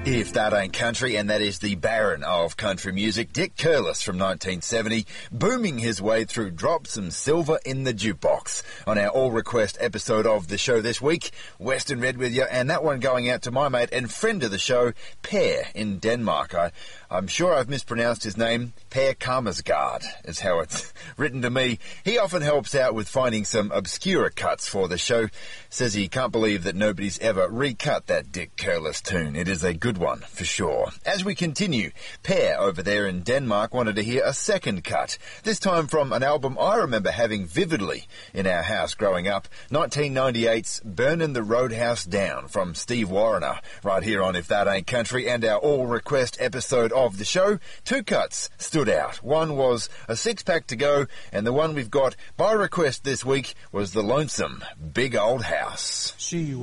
If that ain't country, and that is the Baron of country music, Dick Curless from 1970, booming his way through Drop Some Silver in the Jukebox. On our all-request episode of the show this week, Western Red with you, and that one going out to my mate and friend of the show, Per in Denmark. I'm sure I've mispronounced his name. Per Kammersgaard is how it's written to me. He often helps out with finding some obscure cuts for the show. Says he can't believe that nobody's ever recut that Dick Curless tune. It is a good one, for sure. As we continue, Per over there in Denmark wanted to hear a second cut, this time from an album I remember having vividly in our house growing up, 1998's Burnin' the Roadhouse Down from Steve Wariner, right here on If That Ain't Country, and our all-request episode of the show. Two cuts stood out. One was A Six-Pack to Go, and the one we've got by request this week was The Lonesome Big Old House.